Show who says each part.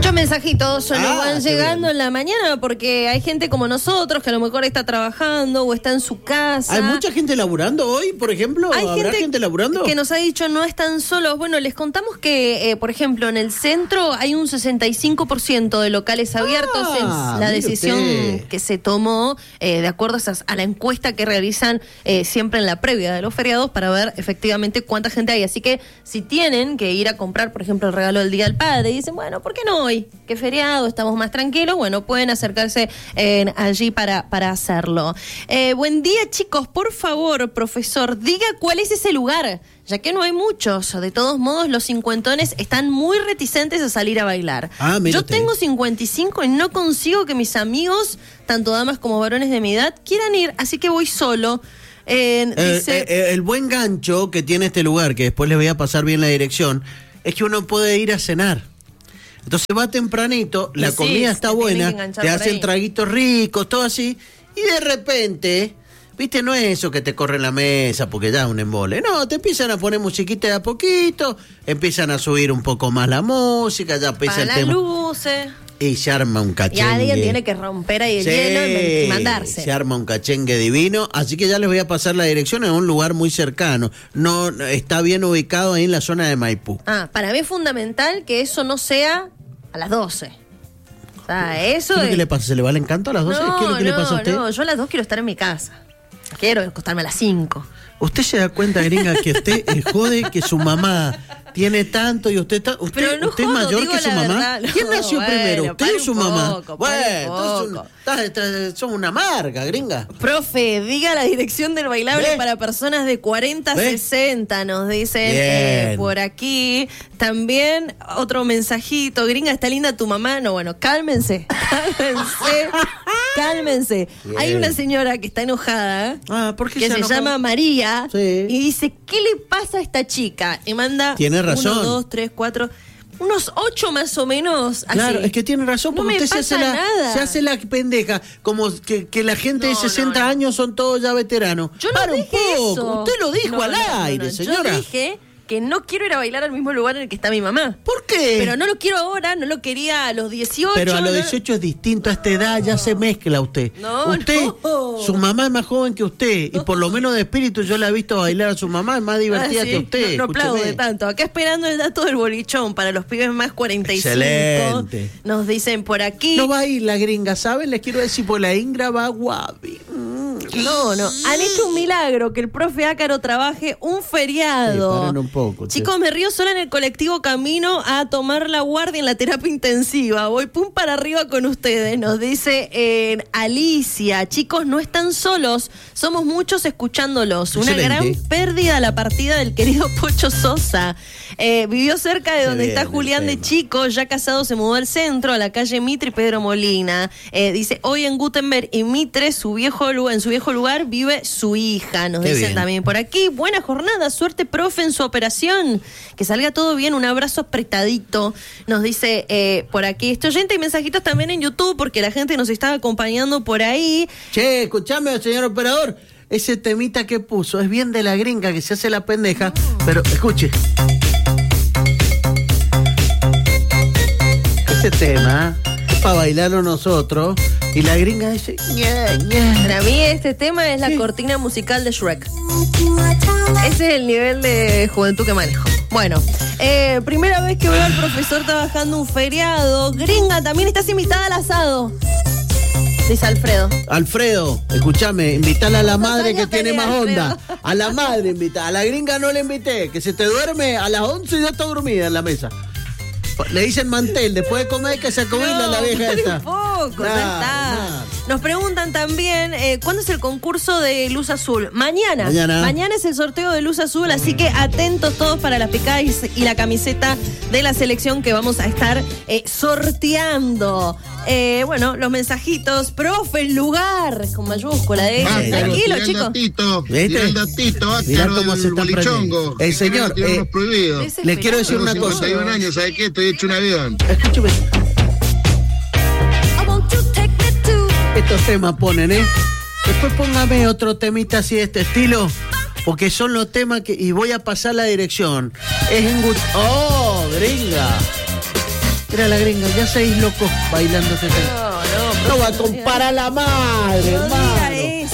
Speaker 1: Muchos mensajitos nos van llegando
Speaker 2: bien.
Speaker 1: en la mañana porque hay gente como nosotros que a lo mejor está trabajando o está en su casa.
Speaker 2: ¿Hay mucha gente laburando hoy, por ejemplo? ¿Habrá gente laburando?
Speaker 1: Que nos ha dicho no están solos. Bueno, les contamos que, por ejemplo, en el centro hay un 65% de locales abiertos. Es la decisión que se tomó de acuerdo a la encuesta que realizan siempre en la previa de los feriados para ver efectivamente cuánta gente hay. Así que si tienen que ir a comprar, por ejemplo, el regalo del Día del Padre y dicen, bueno, ¿por qué no hoy? ¿Qué feriado? Estamos más tranquilos. Bueno, pueden acercarse allí para hacerlo. Buen día, chicos. Por favor, profesor, diga cuál es ese lugar, ya que no hay muchos. De todos modos, los cincuentones están muy reticentes a salir a bailar. Yo tengo 55 y no consigo que mis amigos, tanto damas como varones de mi edad, quieran ir, así que voy solo. Dice,
Speaker 2: el buen gancho que tiene este lugar, que después les voy a pasar bien la dirección, es que uno puede ir a cenar. Entonces va tempranito, la comida está buena, te hacen traguitos ricos, todo así, y de repente, viste, no es eso que te corre la mesa porque ya es un embole. No, te empiezan a poner musiquita de a poquito, empiezan a subir un poco más la música, ya empieza el tema.
Speaker 1: Luces.
Speaker 2: Y se arma un cachengue.
Speaker 1: Y alguien tiene que romper ahí el hielo y mandarse.
Speaker 2: Se arma un cachengue divino. Así que ya les voy a pasar la dirección. Es un lugar muy cercano. No está bien ubicado ahí en la zona de Maipú.
Speaker 1: Para mí es fundamental que eso no sea a las 12. O sea, eso
Speaker 2: ¿Qué le pasa? ¿Se le va el encanto a las 12? ¿Qué es lo que le pasa a usted?
Speaker 1: No, yo a las 2 quiero estar en mi casa. Quiero acostarme a las 5.
Speaker 2: ¿Usted se da cuenta, gringa, que usted jode que su mamá tiene tanto y usted está... ¿Usted es mayor que su mamá? ¿Quién nació primero? ¿Usted o su mamá? Bueno, entonces sos una amarga, gringa.
Speaker 1: Profe, diga la dirección del bailable para personas de 40 a 60, nos dicen por aquí. También otro mensajito, gringa, está linda tu mamá. No, bueno, cálmense. Cálmense. Hay una señora que está enojada,
Speaker 2: ¿por qué
Speaker 1: que se llama María, y dice, ¿qué le pasa a esta chica? Y manda
Speaker 2: tiene razón.
Speaker 1: 1, 2, 3, 4, unos 8 más o menos.
Speaker 2: Claro,
Speaker 1: así.
Speaker 2: Es que tiene razón, porque usted se hace la pendeja, como que la gente de 60 años son todos ya veteranos.
Speaker 1: Yo no dije eso.
Speaker 2: Usted lo dijo al aire, señora.
Speaker 1: Yo dije que no quiero ir a bailar al mismo lugar en el que está mi mamá.
Speaker 2: ¿Por qué?
Speaker 1: Pero no lo quiero ahora, no lo quería a los 18.
Speaker 2: Pero a los 18 es distinto, a esta edad ya se mezcla usted. Su mamá es más joven que usted, y por lo menos de espíritu yo la he visto bailar a su mamá, es más divertida que usted.
Speaker 1: No aplaude tanto. Acá esperando el dato del bolichón para los pibes más 45.
Speaker 2: Excelente.
Speaker 1: Nos dicen por aquí.
Speaker 2: No va a ir la gringa, ¿saben? Les quiero decir, por la Ingra va guapi.
Speaker 1: No. Han hecho un milagro que el profe Ácaro trabaje un feriado.
Speaker 2: Paren un poco.
Speaker 1: Chicos, me río sola en el colectivo camino a tomar la guardia en la terapia intensiva. Voy pum para arriba con ustedes, nos dice Alicia. Chicos, no están solos, somos muchos escuchándolos.
Speaker 2: Excelente.
Speaker 1: Una gran pérdida la partida del querido Pocho Sosa. Vivió cerca de donde está Julián de chico, ya casado se mudó al centro, a la calle Mitre y Pedro Molina. Dice, hoy en Gutenberg y Mitre, en su viejo lugar vive su hija. Nos dicen bien. También por aquí, buena jornada, suerte profe en su operación, que salga todo bien, un abrazo apretadito. Nos dice por aquí este oyente, y mensajitos también en YouTube, porque la gente nos está acompañando por ahí.
Speaker 2: Che, escuchame, señor operador, ese temita que puso es bien de la gringa que se hace la pendeja, pero escuche. Ese tema es para bailarlo nosotros, y la gringa dice,
Speaker 1: Para mí este tema es la cortina musical de Shrek. Ese es el nivel de juventud que manejo. Bueno, primera vez que veo al profesor trabajando un feriado. Gringa, también estás invitada al asado, dice Alfredo.
Speaker 2: Alfredo, escúchame, invítala a la madre que tiene más onda. A la madre invita, a la gringa no le invité, que se te duerme a las 11 y ya está dormida en la mesa. Le dicen mantel, después de comer que se acobila la vieja esta.
Speaker 1: Ya está. Nos preguntan también, ¿cuándo es el concurso de Luz Azul? Mañana es el sorteo de Luz Azul, así que atentos todos para las picadas y la camiseta de la selección que vamos a estar sorteando. Bueno, los mensajitos, profe, el lugar, con mayúscula, tranquilo, chicos.
Speaker 3: El datito,
Speaker 2: mirá cómo se está prendiendo. El señor, le quiero decir una cosa.
Speaker 3: 51 años, ¿sabes qué? Estoy hecho un avión.
Speaker 2: Escúchame. Estos temas ponen, Después póngame otro temita así de este estilo, porque son los temas que... Y voy a pasar la dirección. Es en... ¡Oh, gringa! Era la gringa, ya 6 locos bailando. No va a comparar la madre, hermano.